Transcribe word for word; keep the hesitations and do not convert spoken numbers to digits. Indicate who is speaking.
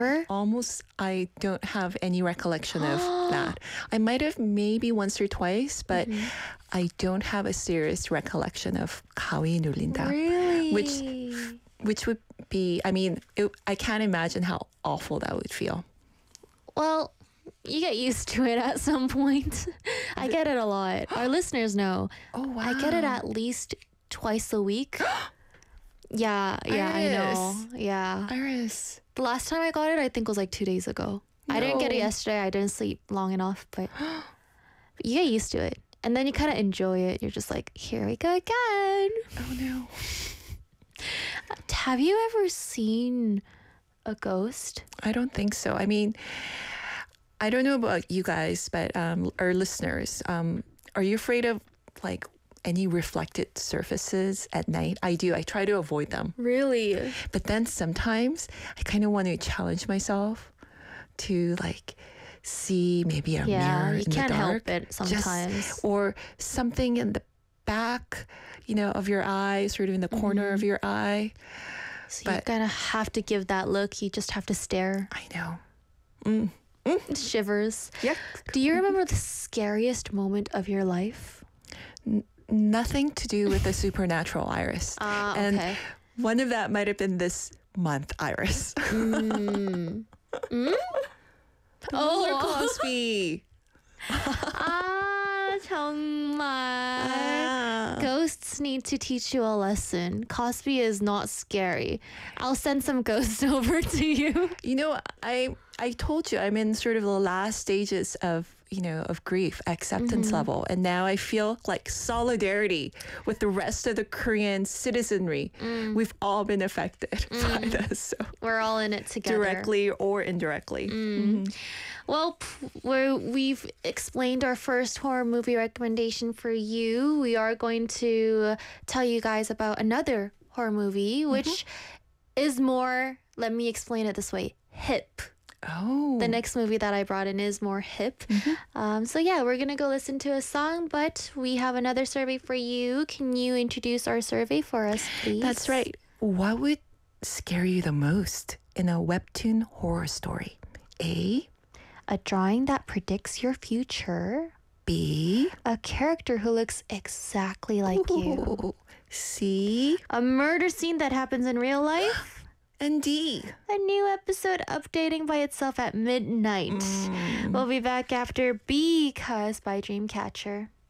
Speaker 1: Almost, I don't have any recollection of that. I might have maybe once or twice, but
Speaker 2: Mhm.
Speaker 1: I don't have a serious recollection of 가위 눌린다.
Speaker 2: Really?
Speaker 1: Which, which would be, I mean, it, I can't imagine how awful that would feel.
Speaker 2: Well, you get used to it at some point. I get it a lot. Our listeners know.
Speaker 1: Oh, wow.
Speaker 2: I get it at least twice a week. Yeah, yeah, I know.
Speaker 1: Iris.
Speaker 2: Yeah.
Speaker 1: Iris.
Speaker 2: The last time I got it, I think was like two days ago. I didn't get it
Speaker 1: No.
Speaker 2: yesterday. I didn't sleep long enough, but you get used to it. And then you kind of enjoy it. You're just like, here we go again.
Speaker 1: Oh, no.
Speaker 2: Have you ever seen a ghost?
Speaker 1: I don't think so. I mean, I don't know about you guys, but um, our listeners, um, are you afraid of like any reflected surfaces at night? I do. I try to avoid them.
Speaker 2: Really?
Speaker 1: But then sometimes I kind of want to challenge myself to like see maybe a
Speaker 2: Yeah,
Speaker 1: mirror
Speaker 2: you
Speaker 1: in
Speaker 2: can't
Speaker 1: the dark.
Speaker 2: help it sometimes.
Speaker 1: Just, or something in the back, you know, of your eye, sort of in the corner of your eye.
Speaker 2: So you
Speaker 1: But-
Speaker 2: kind of have to give that look. You just have to stare.
Speaker 1: I know. Mm.
Speaker 2: Shivers.
Speaker 1: Yep.
Speaker 2: Do you remember the scariest moment of your life?
Speaker 1: Nothing to do with the supernatural, Iris.
Speaker 2: Ah,
Speaker 1: and
Speaker 2: okay.
Speaker 1: one of that might have been this month, Iris.
Speaker 2: Mm. Mm?
Speaker 1: Fuller
Speaker 2: Oh.
Speaker 1: Cosby.
Speaker 2: 아, 정말.
Speaker 1: Ah.
Speaker 2: Ghosts need to teach you a lesson. Cosby is not scary. I'll send some ghosts over to you.
Speaker 1: You know, I I told you I'm in sort of the last stages of, you know, of grief, acceptance level. And now I feel like solidarity with the rest of the Korean citizenry. We've all been affected by this, so
Speaker 2: We're all in it together.
Speaker 1: directly or indirectly. Mhm.
Speaker 2: Well, p- we're, we've explained our first horror movie recommendation for you. We are going to tell you guys about another horror movie, which is more, let me explain it this way, hip.
Speaker 1: Oh.
Speaker 2: The next movie that I brought in is more hip. Um, so yeah, we're gonna go listen to a song, but we have another survey for you. Can you introduce our survey for us, please?
Speaker 1: That's right. What would scare you the most in a webtoon horror story? A,
Speaker 2: A drawing that predicts your future.
Speaker 1: B,
Speaker 2: A character who looks exactly like you.
Speaker 1: Ooh, C,
Speaker 2: A murder scene that happens in real life.
Speaker 1: and D.
Speaker 2: A new episode updating by itself at midnight. We'll be back after Because by Dreamcatcher.